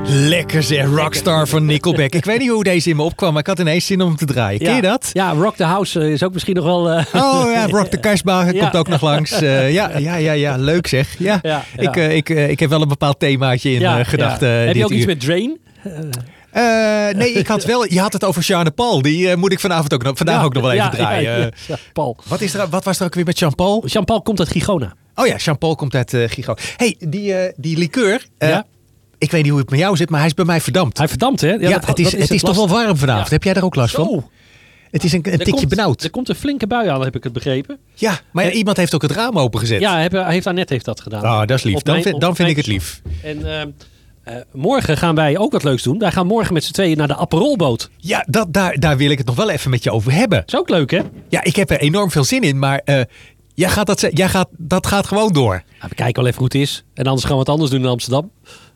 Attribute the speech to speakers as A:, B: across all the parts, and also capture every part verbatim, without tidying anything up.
A: Lekker zeg, Rockstar van Nickelback. Ik weet niet hoe deze in me opkwam, maar ik had ineens zin om hem te draaien.
B: Ja.
A: Ken je dat?
B: Ja, Rock the House is ook misschien nog wel... Uh...
A: Oh ja, Rock the Casbah
B: Ja.
A: komt ook nog langs. Uh, ja, ja, ja, ja, leuk zeg. Ja.
B: Ja, ja.
A: Ik, uh, ik, uh, ik heb wel een bepaald themaatje in
B: Ja,
A: uh, gedachten.
B: ja.
A: Uh,
B: Heb je
A: dit
B: ook iets
A: uur.
B: met Drain? Uh,
A: Uh, nee, ik had wel. Je had het over Sean Paul. Die uh, moet ik vanavond ook nog, vandaag
B: ja,
A: ook nog wel even
B: ja,
A: draaien.
B: Ja, ja, ja, Paul.
A: Wat, is er, wat was er ook weer met Sean Paul?
B: Jean Paul komt uit Gigona.
A: Oh ja, Sean Paul komt uit uh, Gigo. Hey, die, uh, die liqueur. Uh,
B: Ja.
A: Ik weet niet hoe het met jou zit, maar hij is bij mij verdampt.
B: Hij verdampt, hè? Ja,
A: Ja,
B: dat-
A: het is,
B: dat
A: het is toch wel
B: lastig.
A: warm vanavond.
B: Ja.
A: Heb jij daar ook last van?
B: Zo.
A: Het is een, een
B: Er
A: tikje
B: komt-
A: benauwd.
B: Er komt een flinke bui aan, heb ik het begrepen.
A: Ja, maar
B: Eh,
A: iemand heeft ook het raam opengezet.
B: Ja, heb, heeft Annette heeft dat gedaan.
A: Oh, dat is lief.
B: Op
A: Dan,
B: mijn-
A: vind,
B: op
A: dan vind ik
B: mijn
A: het lief.
B: En uh, uh, morgen gaan wij ook wat leuks doen. Wij gaan morgen met z'n tweeën naar de Aperolboot.
A: Ja, dat, daar, daar wil ik het nog wel even met je over hebben.
B: Is ook leuk, hè?
A: Ja, ik heb er enorm veel zin in, maar uh, jij gaat dat, ze- jij gaat, dat gaat gewoon door.
B: Nou, we kijken wel even hoe het is. En anders gaan we wat anders doen in Amsterdam.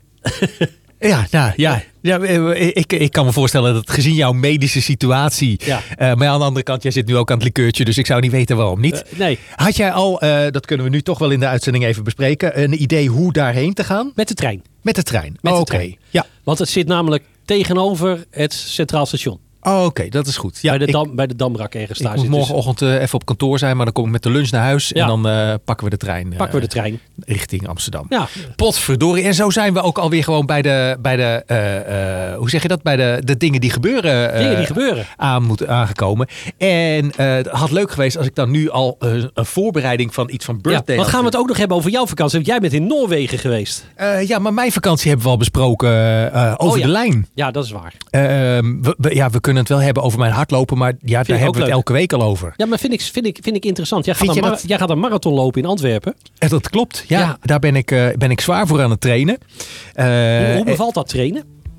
A: Ja, nou, ja. ja ik, ik kan me voorstellen dat gezien jouw medische situatie...
B: Ja.
A: Uh, maar aan de andere kant, jij zit nu ook aan het likeurtje, dus ik zou niet weten waarom niet.
B: Uh, nee,
A: Had jij al, uh, dat kunnen we nu toch wel in de uitzending even bespreken, een idee hoe daarheen te gaan?
B: met de trein.
A: Met de trein.
B: Met
A: Oh,
B: de
A: Oké,
B: trein.
A: ja.
B: Want het zit namelijk tegenover het Centraal Station.
A: Oh, Oké, dat is goed. Ja,
B: bij, de
A: ik,
B: dam, bij de Damrak ergens
A: ik
B: daar
A: moet
B: zit. Dus
A: morgenochtend uh, even op kantoor zijn, maar dan kom ik met de lunch naar huis
B: Ja.
A: en dan uh, pakken we de trein. Uh,
B: pakken we de trein.
A: richting Amsterdam.
B: Ja,
A: Potverdorie. En zo zijn we ook alweer gewoon bij de, bij de uh, uh, hoe zeg je dat? Bij de, de dingen die gebeuren. Uh,
B: dingen die gebeuren.
A: Aan moet, aangekomen. En uh, het had leuk geweest als ik dan nu al uh, een voorbereiding van iets van
B: Ja,
A: birthday
B: wat
A: had.
B: gaan we het ook nog hebben over jouw vakantie? Want jij bent in Noorwegen geweest.
A: Uh, ja, maar mijn vakantie hebben we al besproken uh, over
B: Oh, ja.
A: de lijn.
B: Ja, dat is waar.
A: Uh, we, we, ja, we kunnen het wel hebben over mijn hardlopen, maar ja, daar
B: ik ook
A: hebben we het
B: leuk.
A: elke week al over.
B: Ja, maar vind ik, vind ik, vind ik interessant. Jij gaat,
A: Vind
B: een,
A: je
B: mar-
A: dat-
B: jij gaat een marathon lopen in Antwerpen.
A: En dat klopt. Ja,
B: Ja.
A: daar ben ik, uh, ben ik zwaar voor aan het trainen. Uh,
B: hoe, hoe bevalt dat trainen?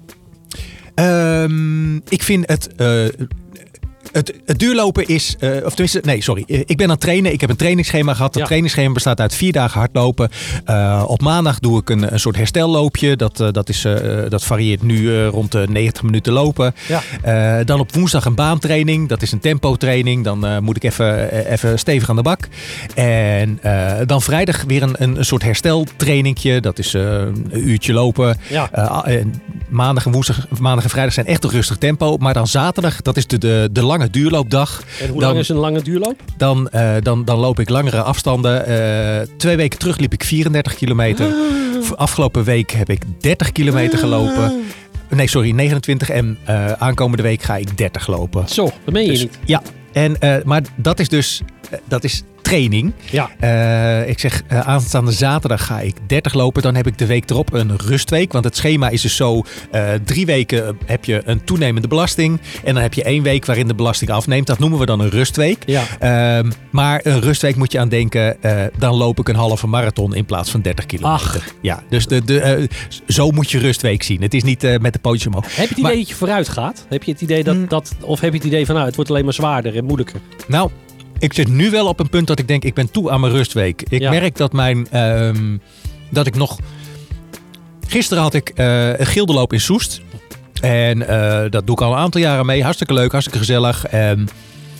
A: Um, ik vind het, uh, het... Het duurlopen is... Uh, of tenminste, nee, sorry. Uh, ik ben aan het trainen. Ik heb een trainingsschema gehad. Dat
B: Ja.
A: trainingsschema bestaat uit vier dagen hardlopen. Uh, op maandag doe ik een, een soort herstelloopje. Dat, uh, dat, is, uh, dat varieert nu uh, rond de negentig minuten lopen.
B: Ja.
A: Uh, dan op woensdag een baantraining. Dat is een tempotraining. Dan uh, moet ik even, uh, even stevig aan de bak. En uh, dan vrijdag weer een, een, een soort hersteltrainingje. Dat is uh, een uurtje lopen.
B: Ja.
A: Uh, uh, maandag en woensdag, maandag en vrijdag zijn echt een rustig tempo. Maar dan zaterdag, dat is de, de, de lange duurloopdag.
B: En hoe
A: dan,
B: lang is een lange duurloop?
A: Dan, uh, dan, dan loop ik langere afstanden. Uh, twee weken terug liep ik vierendertig kilometer.
B: Ah.
A: Afgelopen week heb ik dertig kilometer gelopen. Nee, sorry, negenentwintig. En uh, aankomende week ga ik dertig lopen.
B: Zo, dat meen je
A: Dus,
B: niet.
A: ja, en, uh, maar dat is dus uh, dat is training.
B: Ja.
A: Uh, ik zeg, uh, aanstaande zaterdag ga ik dertig lopen. Dan heb ik de week erop een rustweek. Want het schema is dus zo, uh, drie weken heb je een toenemende belasting. En dan heb je één week waarin de belasting afneemt. Dat noemen we dan een rustweek.
B: Ja.
A: Uh, maar een rustweek moet je aan denken, uh, dan loop ik een halve marathon in plaats van dertig kilometer.
B: Ach.
A: Ja, dus de, de, uh, zo moet je rustweek zien. Het is niet uh, met de pootjes omhoog.
B: Heb je het idee
A: Maar-
B: dat je vooruit gaat? Heb je het idee dat,
A: Mm.
B: dat... Of heb je het idee van, nou, het wordt alleen maar zwaarder en moeilijker?
A: Nou, ik zit nu wel op een punt dat ik denk, ik ben toe aan mijn rustweek. Ik
B: Ja.
A: merk dat mijn, um, dat ik nog... Gisteren had ik uh, een gildeloop in Soest. En uh, dat doe ik al een aantal jaren mee. Hartstikke leuk, hartstikke gezellig. En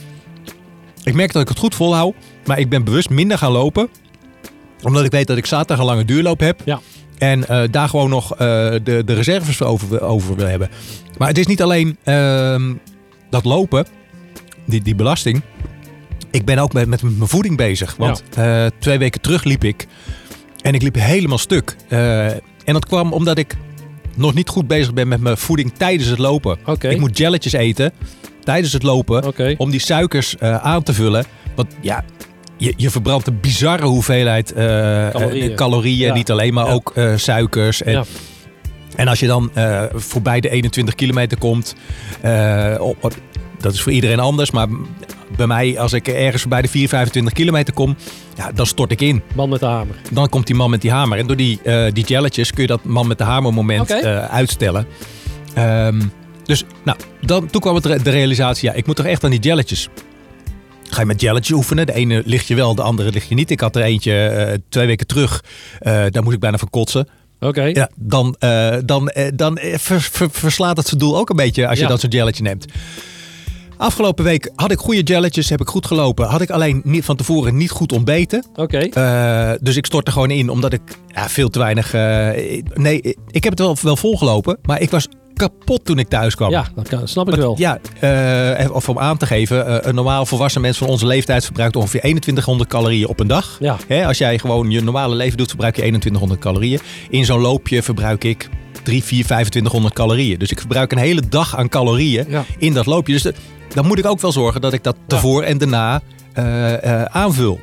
A: ik merk dat ik het goed volhoud. Maar ik ben bewust minder gaan lopen. Omdat ik weet dat ik zaterdag een lange duurloop heb.
B: Ja.
A: En uh, daar gewoon nog uh, de, de reserves over, over wil hebben. Maar het is niet alleen uh, dat lopen, die, die belasting. Ik ben ook met, met mijn voeding bezig. Want ja. uh, twee weken terug liep ik. En ik liep helemaal stuk. Uh, en dat kwam omdat ik nog niet goed bezig ben met mijn voeding tijdens het lopen.
B: Okay.
A: Ik moet jelletjes eten tijdens het lopen.
B: Okay.
A: Om die suikers uh, aan te vullen. Want ja, je, je verbrandt een bizarre hoeveelheid uh, calorieën. Uh, calorieën ja. Niet alleen, maar ja. ook uh, suikers. En, ja. en als je dan uh, voorbij de eenentwintig kilometer komt. Uh, op, op, dat is voor iedereen anders. Maar bij mij, als ik ergens voorbij de vier, vijfentwintig kilometer kom, ja, dan stort ik in.
B: Man met de hamer.
A: Dan komt die man met die hamer. En door die, uh, die jelletjes kun je dat man met de hamer moment okay. uh, uitstellen. Um, dus nou, dan, toen kwam het de realisatie, ja, ik moet toch echt aan die jelletjes. Ga je met jelletjes oefenen. De ene ligt je wel, de andere ligt je niet. Ik had er eentje uh, twee weken terug. Uh, daar moest ik bijna van kotsen.
B: Oké. Okay.
A: Ja, dan uh, dan, uh, dan uh, vers, ver, verslaat het zijn doel ook een beetje als je ja. dat soort jelletje neemt. Afgelopen week had ik goede jelletjes, heb ik goed gelopen. Had ik alleen niet, van tevoren niet goed ontbeten.
B: Oké. Okay.
A: Uh, dus ik stort er gewoon in, omdat ik ja, veel te weinig... Uh, nee, ik heb het wel, wel volgelopen, maar ik was kapot toen ik thuis kwam.
B: Ja, dat kan, snap ik wel.
A: Ja, uh, of om aan te geven, uh, een normaal volwassen mens van onze leeftijd verbruikt ongeveer eenentwintighonderd calorieën op een dag.
B: Ja.
A: Hè, als jij gewoon je normale leven doet, verbruik je eenentwintighonderd calorieën. In zo'n loopje verbruik ik drie, vier, vijfentwintighonderd calorieën. Dus ik verbruik een hele dag aan calorieën ja. in dat loopje. Dus de, dan moet ik ook wel zorgen dat ik dat tevoor ja. en daarna uh, uh, aanvul.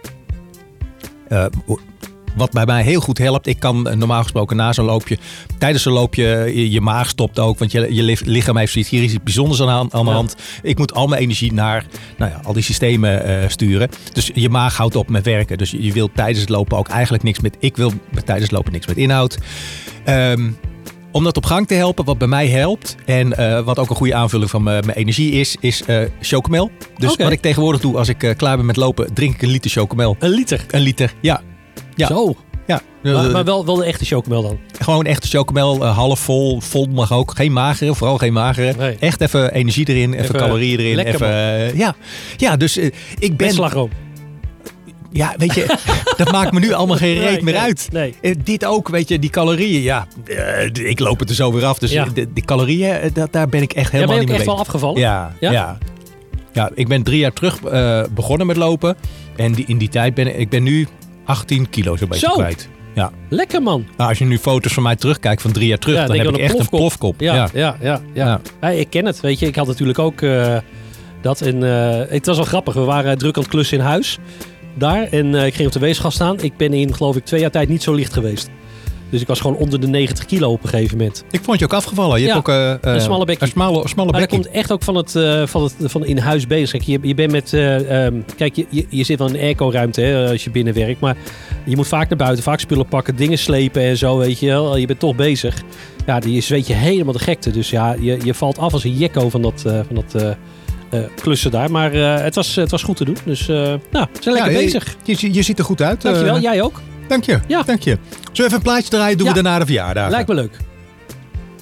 A: Uh, Wat bij mij heel goed helpt. Ik kan normaal gesproken na zo'n loopje... Tijdens zo'n loopje, je, je maag stopt ook. Want je, je lichaam heeft zoiets. Hier is iets bijzonders aan, aan de
B: ja.
A: hand. Ik moet al mijn energie naar nou ja, al die systemen uh, sturen. Dus je maag houdt op met werken. Dus je wil tijdens het lopen ook eigenlijk niks met... Ik wil tijdens het lopen niks met inhoud. Um, om dat op gang te helpen, wat bij mij helpt... en uh, wat ook een goede aanvulling van mijn energie is... is uh, chocomel. Dus okay. wat ik tegenwoordig doe als ik uh, klaar ben met lopen... drink ik een liter chocomel.
B: Een liter?
A: Een liter, ja. Ja.
B: Zo.
A: Ja.
B: Maar, maar wel, wel de echte chocomel dan?
A: Gewoon echte chocomel, uh, half vol. Vol mag ook. Geen magere, vooral geen magere. Nee. Echt even energie erin, even, even calorieën erin.
B: Lekker,
A: even, uh, ja. ja, dus uh, ik ben...
B: Met slagroom.
A: Ja, weet je, dat maakt me nu allemaal geen reet
B: nee,
A: meer
B: nee,
A: uit.
B: Nee.
A: Uh, dit ook, weet je, die calorieën. Ja, uh, ik loop het er zo weer af. Dus
B: ja.
A: de, die calorieën, uh, dat, daar ben ik echt helemaal
B: ja,
A: niet mee
B: ben je ook echt
A: bezig.
B: wel afgevallen?
A: Ja, ja. ja. Ja, ik ben drie jaar terug uh, begonnen met lopen. En die, in die tijd ben ik, ik ben nu achttien kilo zo'n beetje
B: zo.
A: kwijt. Ja.
B: Lekker man.
A: Nou, als je nu foto's van mij terugkijkt van drie jaar terug, ja, dan heb ik echt plofkop. een plofkop.
B: Ja, ja. Ja, ja, ja. ja. ja, ik ken het. Weet je, ik had natuurlijk ook uh, dat. En, uh, het was wel grappig. We waren druk aan het klussen in huis. Daar. En uh, ik ging op de weegschaal staan. Ik ben in, geloof ik, twee jaar tijd niet zo licht geweest. Dus ik was gewoon onder de negentig kilo op een gegeven moment.
A: Ik vond je ook afgevallen. Je
B: ja,
A: hebt ook uh,
B: een smalle bekkie.
A: Een smalle, smalle
B: maar
A: bekkie.
B: dat komt echt ook van het, uh, van het van in huis bezig. Kijk, je, je bent met... Uh, um, kijk, je, je, je zit wel in een airco-ruimte hè, als je binnen werkt. Maar je moet vaak naar buiten, vaak spullen pakken, dingen slepen en zo, weet je wel. Je bent toch bezig. Ja, je zweet je helemaal de gekte. Dus ja, je, je valt af als een jekko van dat... Uh, van dat uh, Uh, klussen daar. Maar uh, het, was, het was goed te doen. Dus uh, nou, we zijn lekker
A: ja, je,
B: bezig.
A: Je, je ziet er goed uit.
B: Dankjewel,
A: uh,
B: jij ook.
A: Dank je.
B: Ja.
A: Dank je. Zullen we even een plaatje draaien? Doen ja. we daarna de verjaardag.
B: Lijkt me leuk.